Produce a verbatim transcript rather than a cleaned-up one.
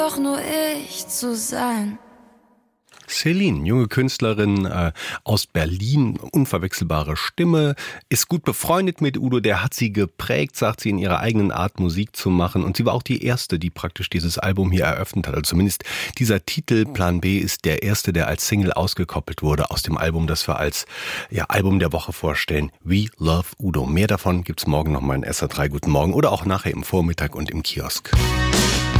doch nur ich zu sein. Celine, junge Künstlerin äh, aus Berlin, unverwechselbare Stimme, ist gut befreundet mit Udo, der hat sie geprägt, sagt sie, in ihrer eigenen Art Musik zu machen, und sie war auch die erste, die praktisch dieses Album hier eröffnet hat, also zumindest dieser Titel Plan B ist der erste, der als Single ausgekoppelt wurde aus dem Album, das wir als ja, Album der Woche vorstellen, We Love Udo. Mehr davon gibt's morgen nochmal in S R drei Guten Morgen oder auch nachher im Vormittag und im Kiosk.